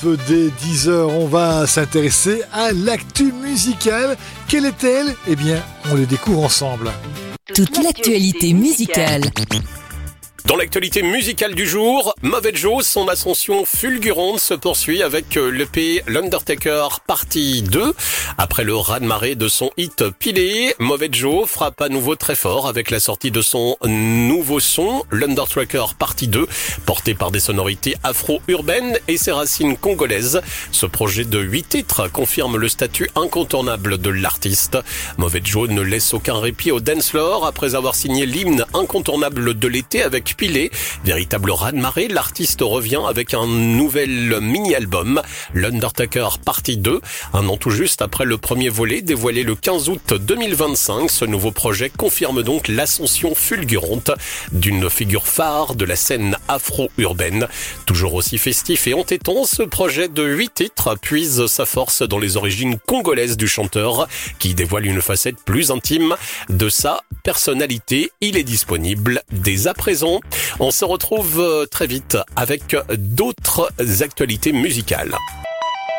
Peu dès 10h, on va s'intéresser à l'actu musicale. Quelle est-elle? Eh bien, on le découvre ensemble. Toute l'actualité musicale. Dans l'actualité musicale du jour, Mauvais Joe, son ascension fulgurante se poursuit avec l'EP L'Undertaker Partie 2. Après le raz-de-marée de son hit Pilé, Mauvais Joe frappe à nouveau très fort avec la sortie de son nouveau son, L'Undertaker Partie 2, porté par des sonorités afro-urbaines et ses racines congolaises. Ce projet de 8 titres confirme le statut incontournable de l'artiste. Mauvais Joe ne laisse aucun répit au dance floor après avoir signé l'hymne incontournable de l'été avec Pilé. Véritable raz-de-marée, l'artiste revient avec un nouvel mini-album, L'Undertaker Partie 2. Un an tout juste après le premier volet, dévoilé le 15 août 2025, ce nouveau projet confirme donc l'ascension fulgurante d'une figure phare de la scène afro-urbaine. Toujours aussi festif et entêtant, ce projet de 8 titres puise sa force dans les origines congolaises du chanteur, qui dévoile une facette plus intime de sa personnalité. Il est disponible dès à présent. On se retrouve très vite avec d'autres actualités musicales.